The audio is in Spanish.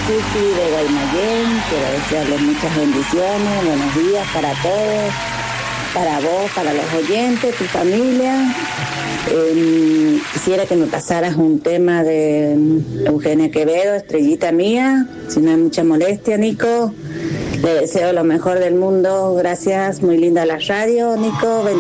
Susi de Guaymallén. Quiero desearles muchas bendiciones, buenos días para todos, para vos, para los oyentes, tu familia. Quisiera que me pasaras un tema de Eugenia Quevedo, Estrellita Mía, si no hay mucha molestia, Nico. Le deseo lo mejor del mundo. Gracias, muy linda la radio, Nico.